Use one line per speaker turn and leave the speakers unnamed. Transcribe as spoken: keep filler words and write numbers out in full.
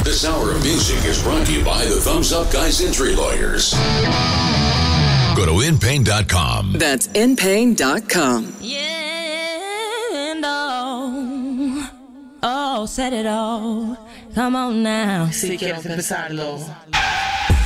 This hour of music is brought to you by the Thumbs Up Guys Injury Lawyers. Go to in pain dot com.
That's in pain dot com.
Yeah, and oh, oh, said it all. Come on now.
Si quiero empezarlo.